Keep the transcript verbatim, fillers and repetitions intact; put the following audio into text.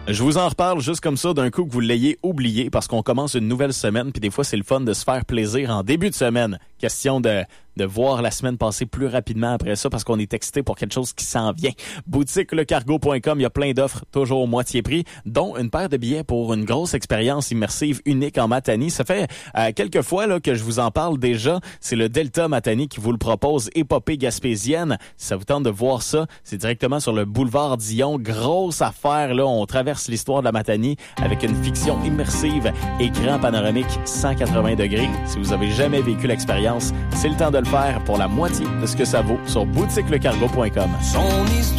Je vous en reparle juste comme ça d'un coup que vous l'ayez oublié parce qu'on commence une nouvelle semaine puis des fois c'est le fun de se faire plaisir en début de semaine. Question de de voir la semaine passer plus rapidement après ça parce qu'on est excité pour quelque chose qui s'en vient. Boutique le cargo point com, il y a plein d'offres toujours moitié prix, dont une paire de billets pour une grosse expérience immersive unique en Matanie. Ça fait euh, quelques fois là que je vous en parle déjà. C'est le Delta Matanie qui vous le propose, épopée gaspésienne. Si ça vous tente de voir ça, c'est directement sur le boulevard Dion. Grosse affaire là, on traverse l'histoire de la Matanie avec une fiction immersive, écran panoramique cent quatre-vingts degrés. Si vous avez jamais vécu l'expérience, c'est le temps de le faire pour la moitié de ce que ça vaut sur boutique le cargo point com.